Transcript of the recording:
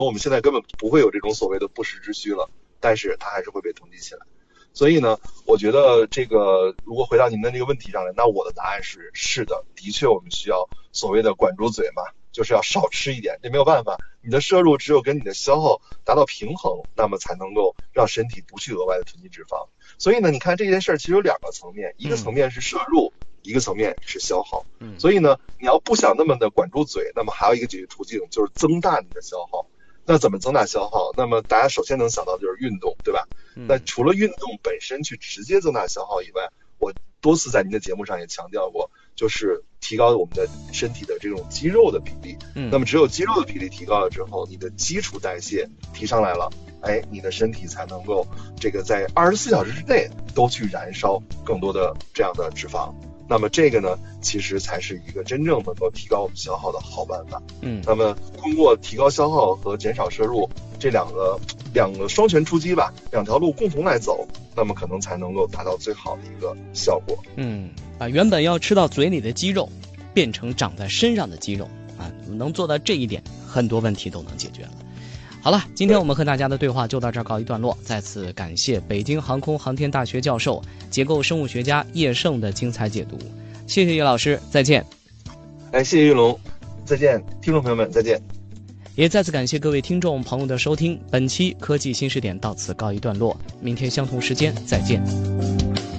我们现在根本不会有这种所谓的不时之需了，但是它还是会被统计起来。所以呢，我觉得这个如果回到您的这个问题上来，那我的答案是是的，的确我们需要所谓的管住嘴嘛，就是要少吃一点，这没有办法，你的摄入只有跟你的消耗达到平衡，那么才能够让身体不去额外的囤积脂肪。所以呢，你看这件事其实有两个层面，一个层面是摄入，一个层面是消耗。所以呢，你要不想那么的管住嘴，那么还有一个解决途径就是增大你的消耗。那怎么增大消耗？那么大家首先能想到就是运动，对吧？那除了运动本身去直接增大消耗以外，我多次在您的节目上也强调过，就是提高我们的身体的这种肌肉的比例。那么只有肌肉的比例提高了之后，你的基础代谢提上来了，你的身体才能够这个在24小时之内都去燃烧更多的这样的脂肪。那么这个呢，其实才是一个真正能够提高我们消耗的好办法。那么通过提高消耗和减少摄入这两个双拳出击吧，两条路共同来走，那么可能才能够达到最好的一个效果。 把原本要吃到嘴里的肌肉变成长在身上的肌肉啊，能做到这一点，很多问题都能解决了。好了，今天我们和大家的对话就到这儿告一段落。再次感谢北京航空航天大学教授、结构生物学家叶盛的精彩解读，谢谢叶老师，再见。 谢谢玉龙，再见，听众朋友们，再见。 也再次感谢各位听众朋友的收听，本期科技新视点到此告一段落，明天相同时间再见。